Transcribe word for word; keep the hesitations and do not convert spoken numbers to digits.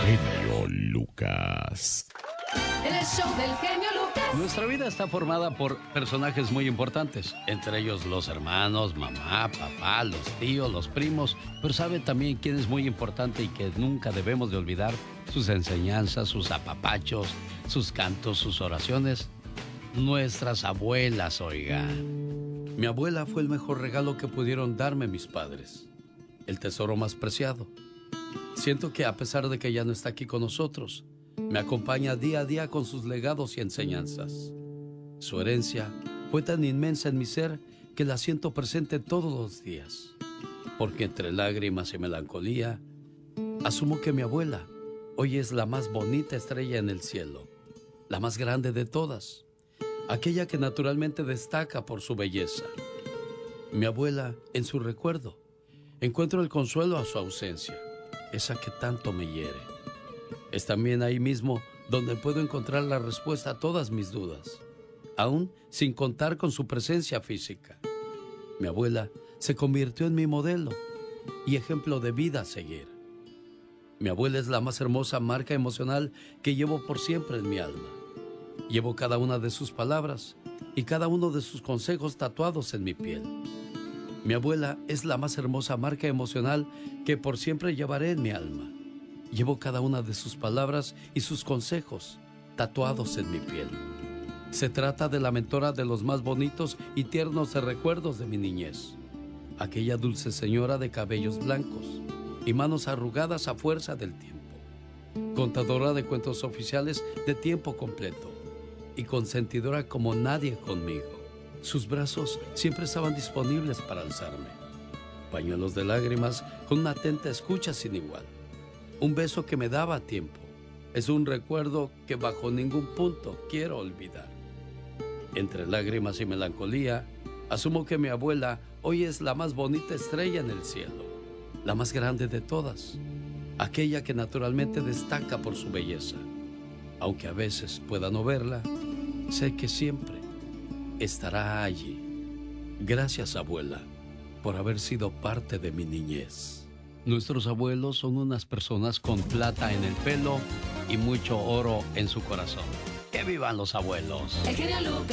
genio Lucas. En el show del genio Lucas. Nuestra vida está formada por personajes muy importantes, entre ellos los hermanos, mamá, papá, los tíos, los primos, pero ¿sabe también quién es muy importante y que nunca debemos de olvidar? Sus enseñanzas, sus apapachos, sus cantos, sus oraciones. Nuestras abuelas, oiga. Mi abuela fue el mejor regalo que pudieron darme mis padres, el tesoro más preciado. Siento que a pesar de que ya no está aquí con nosotros, me acompaña día a día con sus legados y enseñanzas. Su herencia fue tan inmensa en mi ser que la siento presente todos los días. Porque entre lágrimas y melancolía, asumo que mi abuela hoy es la más bonita estrella en el cielo, la más grande de todas, aquella que naturalmente destaca por su belleza. Mi abuela, en su recuerdo, encuentro el consuelo a su ausencia, esa que tanto me hiere. Es también ahí mismo donde puedo encontrar la respuesta a todas mis dudas, aún sin contar con su presencia física. Mi abuela se convirtió en mi modelo y ejemplo de vida a seguir. Mi abuela es la más hermosa marca emocional que llevo por siempre en mi alma. Llevo cada una de sus palabras y cada uno de sus consejos tatuados en mi piel. Mi abuela es la más hermosa marca emocional que por siempre llevaré en mi alma. Llevo cada una de sus palabras y sus consejos tatuados en mi piel. Se trata de la mentora de los más bonitos y tiernos recuerdos de mi niñez. Aquella dulce señora de cabellos blancos y manos arrugadas a fuerza del tiempo. Contadora de cuentos oficiales de tiempo completo y consentidora como nadie conmigo. Sus brazos siempre estaban disponibles para alzarme. Pañuelos de lágrimas con una atenta escucha sin igual. Un beso que me daba tiempo. Es un recuerdo que bajo ningún punto quiero olvidar. Entre lágrimas y melancolía, asumo que mi abuela hoy es la más bonita estrella en el cielo, la más grande de todas, aquella que naturalmente destaca por su belleza. Aunque a veces pueda no verla, sé que siempre estará allí. Gracias, abuela, por haber sido parte de mi niñez. Nuestros abuelos son unas personas con plata en el pelo y mucho oro en su corazón. ¡Que vivan los abuelos! El genio Lucas.